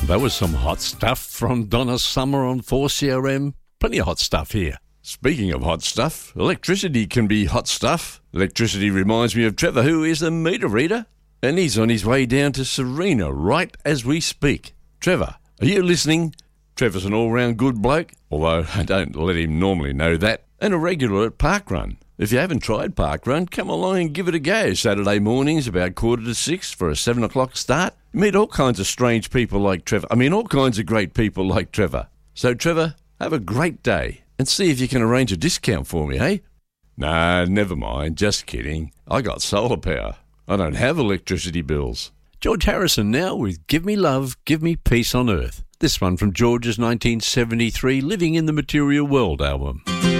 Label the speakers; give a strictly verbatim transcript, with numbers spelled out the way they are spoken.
Speaker 1: That was some hot stuff from Donna Summer on four C R M. Plenty of hot stuff here. Speaking of hot stuff, electricity can be hot stuff. Electricity reminds me of Trevor, who is a meter reader, and he's on his way down to Serena right as we speak. Trevor, are you listening? Trevor's an all-round good bloke, although I don't let him normally know that, and a regular at Parkrun. If you haven't tried Parkrun, come along and give it a go. Saturday mornings about quarter to six for a seven o'clock start. Meet all kinds of strange people like Trevor. I mean, all kinds of great people like Trevor. So, Trevor, have a great day and see if you can arrange a discount for me, eh? Nah, never mind. Just kidding. I got solar power. I don't have electricity bills. George Harrison now with Give Me Love, Give Me Peace on Earth. This one from George's nineteen seventy-three Living in the Material World album.